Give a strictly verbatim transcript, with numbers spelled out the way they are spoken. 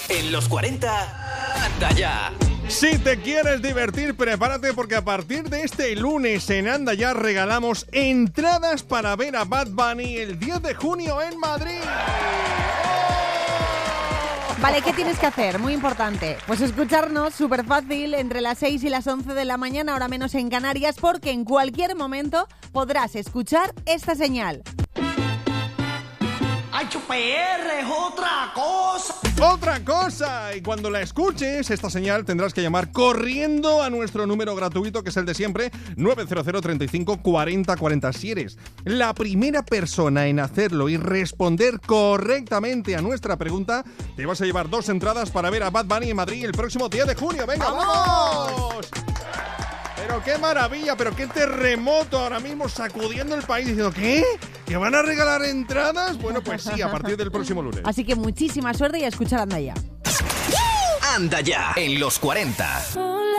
En los cuarenta, anda ya. Si te quieres divertir, prepárate porque a partir de este lunes en Anda Ya regalamos entradas para ver a Bad Bunny el diez de junio en Madrid. Vale, ¿qué tienes que hacer? Muy importante. Pues escucharnos súper fácil entre las seis y las once de la mañana, ahora menos en Canarias, porque en cualquier momento podrás escuchar esta señal. H P R es otra cosa. ¡Otra cosa! Y cuando la escuches, esta señal tendrás que llamar corriendo a nuestro número gratuito, que es el de siempre, nueve cero cero, treinta y cinco, cuarenta, cuarenta. Si eres la primera persona en hacerlo y responder correctamente a nuestra pregunta, te vas a llevar dos entradas para ver a Bad Bunny en Madrid el próximo diez de junio. ¡Venga, vamos! ¡Vamos! Pero qué maravilla, pero qué terremoto ahora mismo sacudiendo el país diciendo, ¿qué? ¿Que van a regalar entradas? Bueno, pues sí, a partir del próximo lunes. Así que muchísima suerte y a escuchar Anda Ya. Anda Ya en los cuarenta.